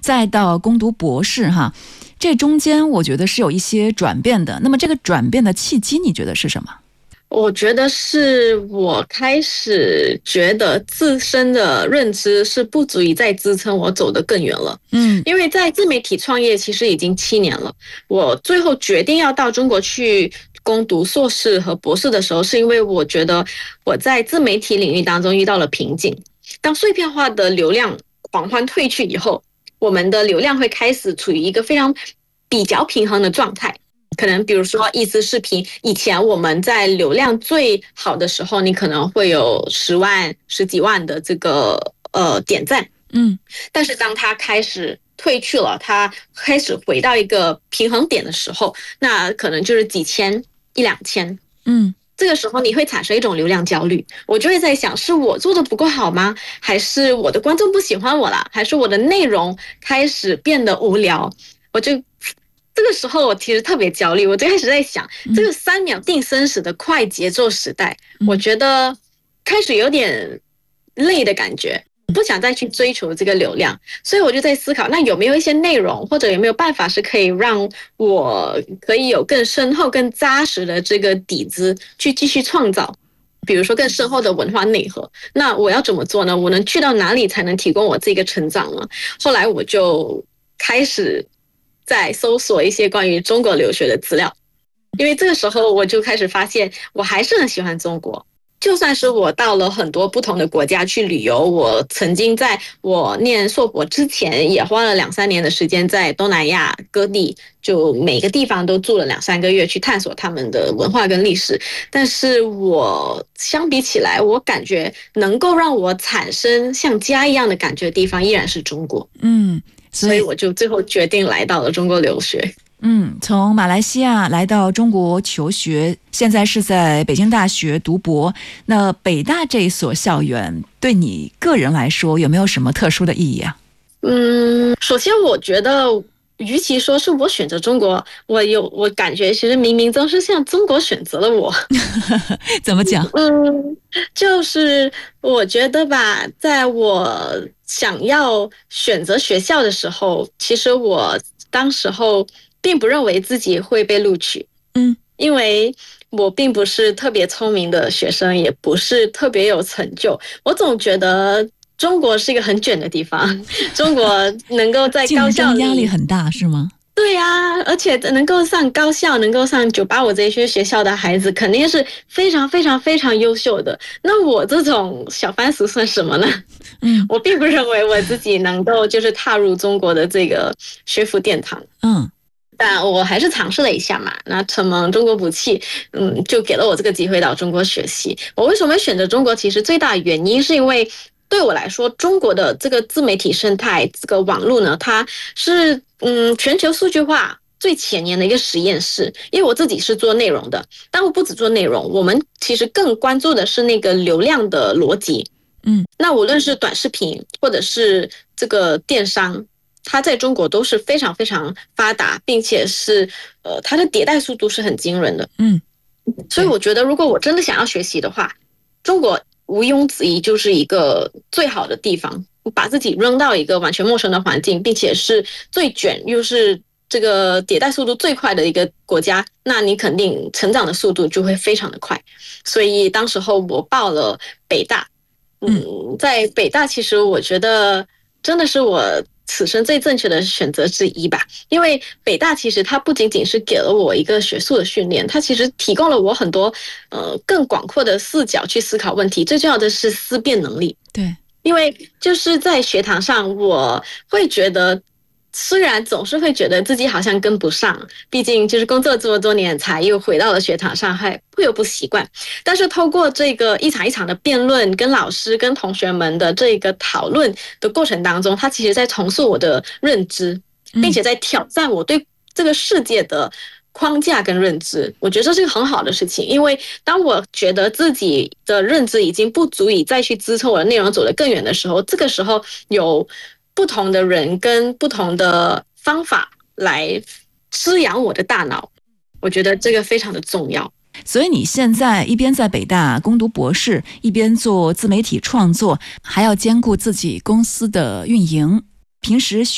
再到攻读博士哈，这中间我觉得是有一些转变的。那么这个转变的契机你觉得是什么？ 我觉得是我开始觉得自身的认知是不足以再支撑我走得更远了。因为在自媒体创业其实已经7年了，我最后决定要到中国去攻读硕士和博士的时候，是因为我觉得我在自媒体领域当中遇到了瓶颈。当碎片化的流量狂欢退去以后，我们的流量会开始处于一个非常比较平衡的状态。可能比如说一支视频，以前我们在流量最好的时候，你可能会有10万、10几万的这个点赞，但是当它开始退去了，它开始回到一个平衡点的时候，那可能就是几千、1、2千，这个时候你会产生一种流量焦虑，我就会在想，是我做的不够好吗？还是我的观众不喜欢我了？还是我的内容开始变得无聊？这个时候我其实特别焦虑，我最开始在想，这个3秒定生死的快节奏时代，我觉得开始有点累的感觉，不想再去追求这个流量，所以我就在思考，那有没有一些内容，或者有没有办法是可以让我可以有更深厚、更扎实的这个底子去继续创造，比如说更深厚的文化内核。那我要怎么做呢？我能去到哪里才能提供我这个成长呢？后来我就开始在搜索一些关于中国留学的资料，因为这个时候我就开始发现，我还是很喜欢中国。就算是我到了很多不同的国家去旅游，我曾经在我念硕博之前也花了2、3年的时间在东南亚各地，就每个地方都住了2、3个月去探索他们的文化跟历史。但是我相比起来，我感觉能够让我产生像家一样的感觉的地方依然是中国。所以我就最后决定来到了中国留学。 从马来西亚来到中国求学，现在是在北京大学读博。那北大这一所校园对你个人来说有没有什么特殊的意义啊？ 首先我觉得与其说是我选择中国，我感觉其实冥冥中是像中国选择了我。 怎么讲？ 就是我觉得吧，在我想要选择学校的时候，其实我当时候并不认为自己会被录取。因为我并不是特别聪明的学生，也不是特别有成就。我总觉得中国是一个很卷的地方，中国能够在高校里， 竞争压力很大是吗？ 对啊，而且能够上高校，能够上985这些学校的孩子，肯定是非常非常非常优秀的。那我这种小番薯算什么呢？我并不认为我自己能够就是踏入中国的这个学府殿堂。但我还是尝试了一下嘛。那承蒙中国补气，就给了我这个机会到中国学习。我为什么选择中国？其实最大的原因是因为，对我来说，中国的这个自媒体生态，这个网络呢，它是全球数据化最前沿的一个实验室。因为我自己是做内容的，但我不只做内容，我们其实更关注的是那个流量的逻辑。那无论是短视频或者是这个电商，它在中国都是非常非常发达，并且是它的迭代速度是很惊人的。所以我觉得如果我真的想要学习的话，中国毋庸置疑就是一个最好的地方。把自己扔到一个完全陌生的环境，并且是最卷又是这个迭代速度最快的一个国家，那你肯定成长的速度就会非常的快。所以当时候我报了北大。在北大其实我觉得真的是我此生最正确的选择之一吧。因为北大其实它不仅仅是给了我一个学术的训练，它其实提供了我很多更广阔的视角去思考问题，最重要的是思辨能力。 对， 因为就是在学堂上，我会觉得虽然总是会觉得自己好像跟不上，毕竟就是工作这么多年才又回到了学堂上，还会有不习惯。但是透过这个一场一场的辩论，跟老师跟同学们的这个讨论的过程当中，它其实在重塑我的认知，并且在挑战我对这个世界的框架跟认知。我觉得这是一个很好的事情。因为当我觉得自己的认知已经不足以再去支撑我的内容走得更远的时候，这个时候有不同的人跟不同的方法来滋养我的大脑，我觉得这个非常的重要。 所以你现在一边在北大攻读博士，一边做自媒体创作，还要兼顾自己公司的运营，平时